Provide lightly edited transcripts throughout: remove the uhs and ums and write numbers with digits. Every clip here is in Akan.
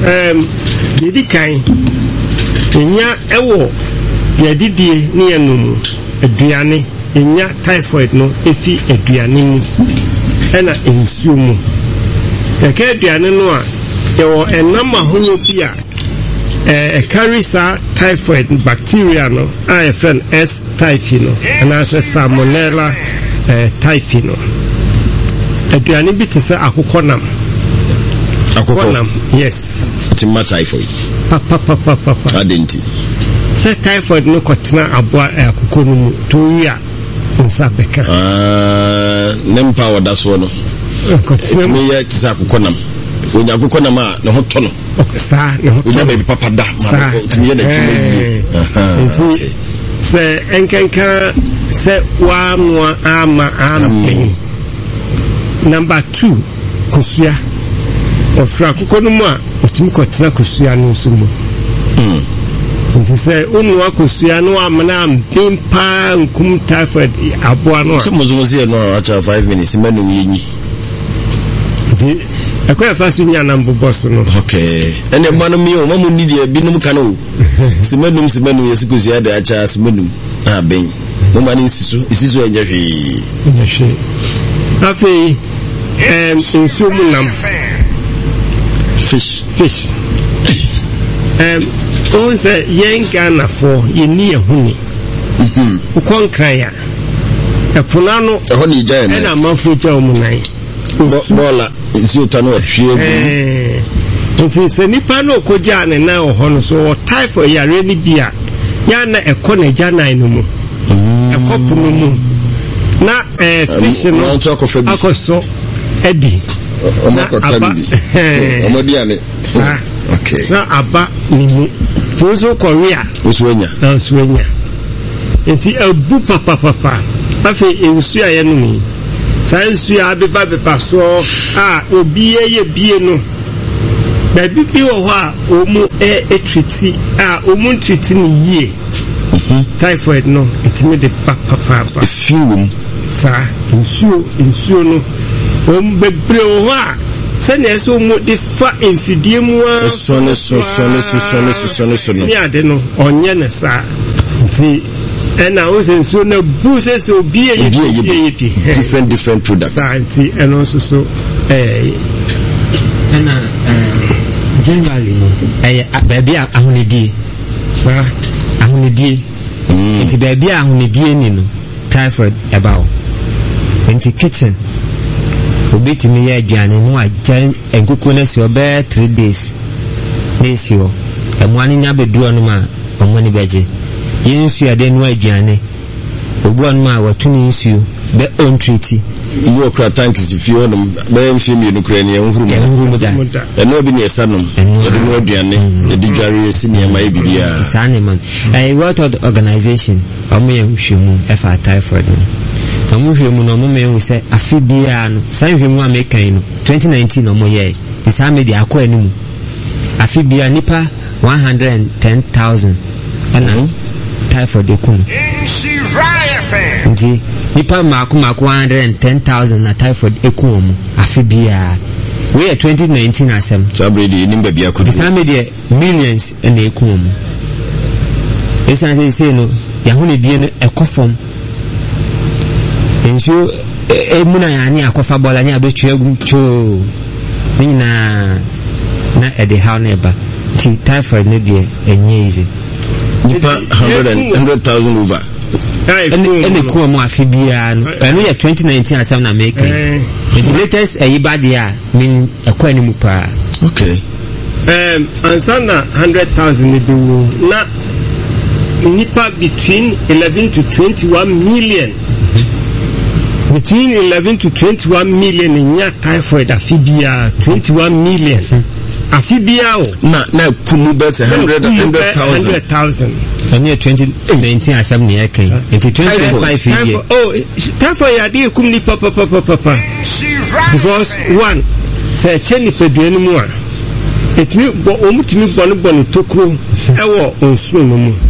Didi kan enya ewo yadidie ne yanum aduane enya typhoid no efi aduane ni ena ensuo mu yaka aduane no a ewo enam ahonyo bi a carries typhoid bacteria no a friend S typhi no and as salmonella typhi no aduane bi tese akokonam yes tima typhoid papa adenti se typhoid no kotena aboa akokonu mu toria nsa beka nempa wadaso no kotena me ya tisa akokonam onya akokonam a na hoto no sa na hoto onya be papa da ma tumi na twumi se enkenka se wa no ama number 2 kosua ofra akokonu mu a otumi kotena kosua no nso mu nti se unu akosua no amana mpimpa nkum typhoid aboa no so mozomozie no acha 5 minutes manum yinyi di akoya fasu nya na mboboso no okay ene manu mi o mamu ni dia binum kanu simanum yesikosua de acha simanum ben mo mani isiso enje hwe afi insumu nam fish on say yenga na for yeni ehuni ukonkran ya epunano ehoni jaya na na mafuja omunai bola isiota no ahwie nti se nipa no koja ne na ohono so typhoid ya reni bia ya na ekona jana no mu ekopu no mu na fish no akoso edi omakotambi omodiane okay na aba ni mu tozo korea uswenya enti abu papa afi ensu aye no mi sansu ya beba so obi ye bie no ba bibi wo ho a omu treat omu treat ni yie typhoid no etimi de papa fiwum sa ensuo no bebre wo ho a sene eso mu de fa enfidie mu a so ni ade no onye ne sa nti ena o se nsuo na bu se obi ye different products sa nti eno so ena generally baby ahunidie sa ahunidie nti baby ahunidie ni no typhoid about nti kitchen obitimi ya aduane no agyan enkoko na si obe 3 days nesio emwani nya beduo no ma omwani beje yensu ya de no aduane obuo no ma watuni nsuo be on treat you okra tanks if you on be mfimi no kra ne enhuru da eno bi ne esanom de no aduane de digare esi ne ma ebibia sane man what organization omo nhwemu efa typhoid no amuhwemu no omo me say afibia no sai hwemu amekan no 2019 omo ye this amedi akọ animu afibia nipa 110,000 ana typhoid ekun nti nipa mako 110,000 na typhoid ekun omo afibia we 2019 asem sabredi nimba bia kudu this amedi millions na ekun omo esa say no yahune die no ekofom enso emuna ya ni akofa bola ni abetwe agum cho nina na ede how neba ti typhoid ne die enye easy nipa 100,000 over ene ko mo afibia no eno ya 2019 asam na make the latest eyibadia mean ekwa ni mu pa okay ansana 100,000 do na nipa between 11 to 21 million between 11 to 21 million in ya typhoid afibia 21 million afibia o na kumu be 100,000 and year 2019 asam ni yake into 2025 year typhoid ya dey kum ni papa because one say cheni peduenu mu a etimi bo omutimi bonu tokro ewo onsuo no mu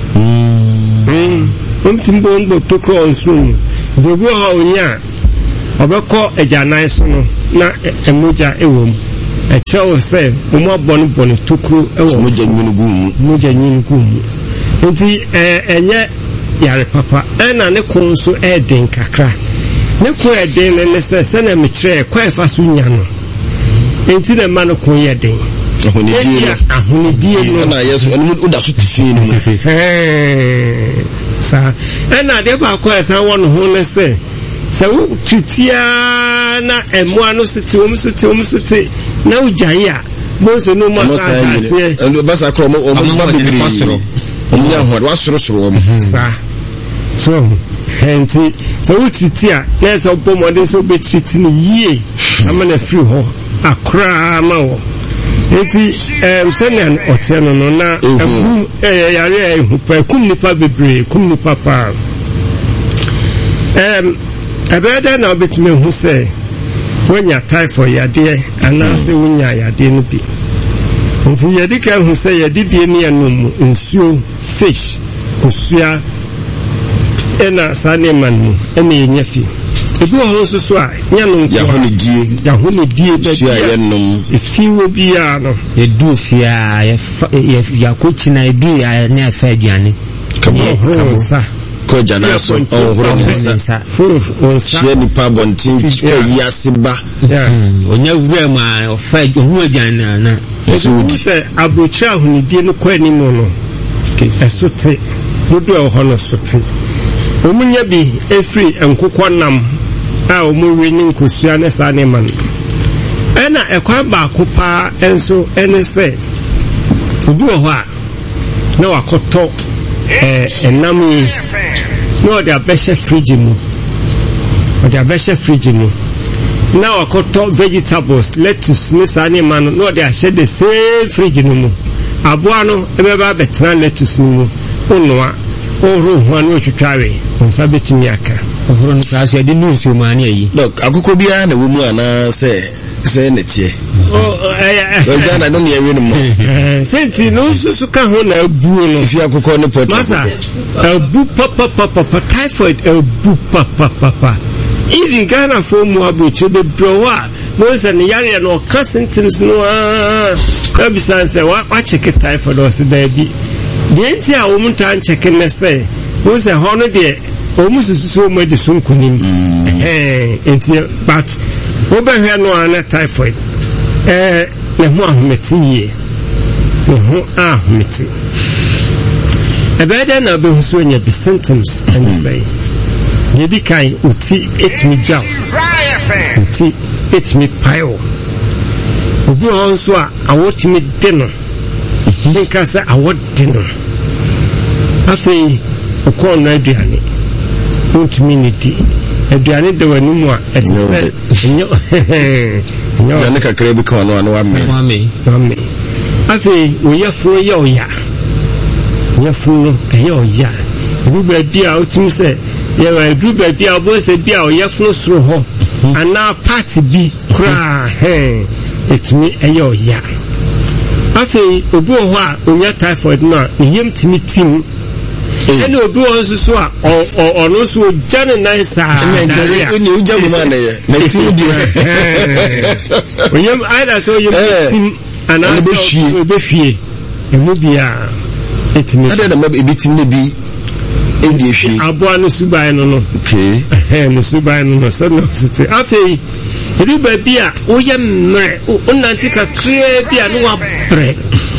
omutimi bo tokro onsuo mu dogo ha onya obekọ ejanan so no na emoja ewom a chow say more bonny to crew Mujanyin and yet Yari Papa and a neconso adding kakra. Neko adding and send a mitre quite fast winyano. Into the man of Koya day. And I never quite someone who say. So Titiana and one city now Jaya most no more Bassa Cromo so and so Titia let's up more so be treating ye I'm on a few ho a cramo send an hotel na kumni papa a better now bit me who say when you're tired for your dear and now say when you're didn't be until you can who say you did any and few fish kusia and a sunny man any nephew. If you also saw Yahoo dear, if you will be you do fear if you're coaching idea near Fabiani. Come on, sir. Kojana so sheni pabontin yasiba onya wema ofa ohuajana na so say abucha hunidie no kwani mu no esote dodo ehono sote omunya bi efri enkokɔ nam a omuwe ni nkosua ne sa ne man ena ekwa ba kopa enso ene se obi ho a na wakoto enam no the best fridge mu now I got vegetables lettuce miss animal no they share the same fridge mu abuano ebeba betra lettuce mu onwa oru hwan o twitwawe onsa betumi aka ohuru no class ya di news o mani ayi look akoko bia na wo mu ana say netie Gana no near win more. Senti no so ka ho na abu no. If you akoko no pot. Masa abu papa typhoid abu papa. Even Ghana for mu abu che be browa. No say ne yare no ka symptoms no ka bisan say wa check typhoid o se da bi. De nti a wo mu tan check ne say. No say ho no de almost so much the sun kunim. But over here no ana typhoid. Ne ho ahometi ye. Ne ho ahometi. Ebeda na be so nya be symptoms and say. Ye di kai uti etimi jaw. Uti etimi pile. Obi also a awotimi de no. Nka say awodi no. Afei okon na aduane. Untimi ni di. Aduane de wani mu a etse nyo ya ne kakra bi ka no wa me afi wo yafuro ya oya yafuro ya oya ruba bia otim se ya ruba bia bo se bia oyafuro soro ho ana party bi kra etimi ya oya afi obu ho a onya typhoid no yem timi tim ene obi onso so a ono so jane nice ni ujamu mana ye na ti udi oyem aida so yem ana be fie emu bia etimi ada na ebitim ne bi edi ehwe abo no subai no okay no subai no so no tete afei edi ba bia oyem mre onanti ka kre bia no wa bre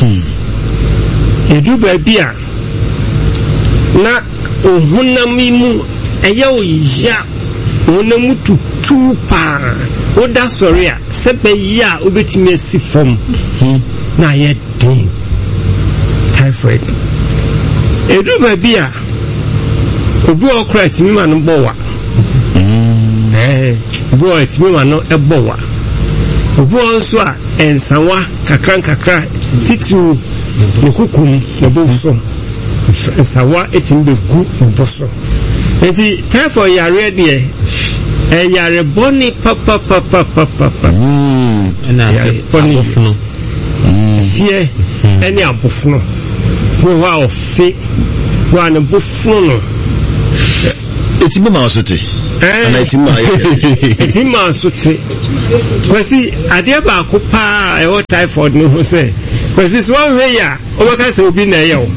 edi ba bia na ohunamimu eya oya onamu tutu pa oda sorry a sebe ya obetimi asi form na ye din typhoid edu ba bia obi okra timi ma no bowa obi otimi ma no ebowa obi onso a ensawa kakra titu okukum na boso sawa etimbe gu oboso enti typhoid yare de yare boni papa na boni funo fie eni abofuno wo wa ofe wa na bofuno etimbe ma osote ana etima so te kwasi ade ba ko pa e what typhoid no ho say kwasi so we ya o ba ka se obi na ye o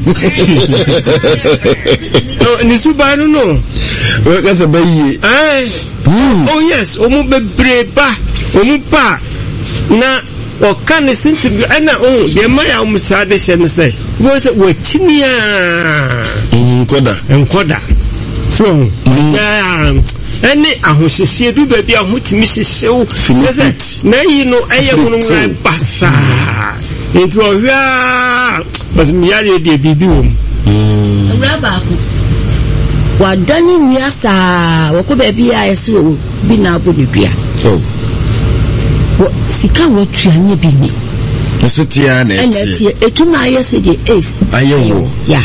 ni suba no we ka se bayi oh yes o mu bebre ba o mu pa na o kan sinti ana o de ma ya mu sa de she ne say wo se wo chinia enkoda so any ahohyehyɛ du baabi a hotimi hyehyew na yi no ɛyɛ mu no basa nti ɔhwɛ bas miyare de bibi wom awuraba ko wadani miasa wako baabi a yɛse wo bi na abo ne dua sika wotuanye bi ni so tia na ɛtie etuma ayɛ de ace ayɛwo ya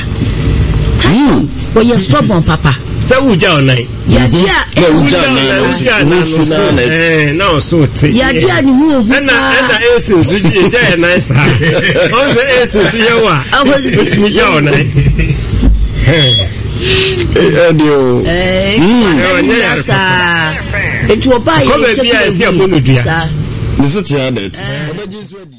woyɛ stubborn papa sa uja onai ya dia na so te ya dia ni hu na ese so ji ja na sa on se ese so yewa mi ja onai adio ya sa etu oba ye ko be bia ese abonudua ni so tia net obaji so adi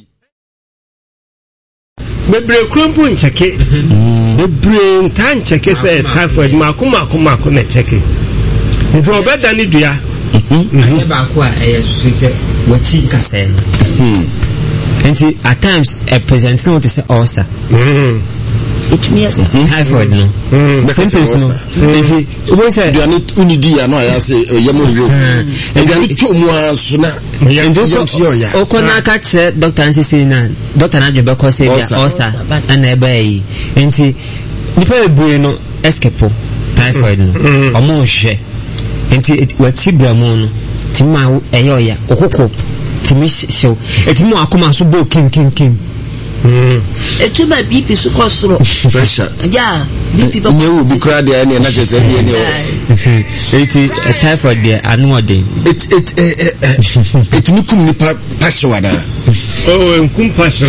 bebre krompo ncheke bebre ntan cheke se typhoid makoma na cheke nti obeda ni dua anya ba ko a se wachi kase nti at times a present no to say ulcer it means typhoid no symptoms no nti we say dua ni unidi ya no ya se yemoriyo dua ni tomu aso na okona ka che doctor nsisi na doctor na dwebe ko say dia ulcer na eba yi nti nipa ebuye no escape typhoid no omo hwe nti wachi bramu no tima eyoya okoko timi show etimu akoma so bo kim etuma BP so kosoro pressure yeah BP ba nyewu bi kra dia na chese bi ni o eti typhoid dia anu ode it nikum ni passion wada oh nkum passion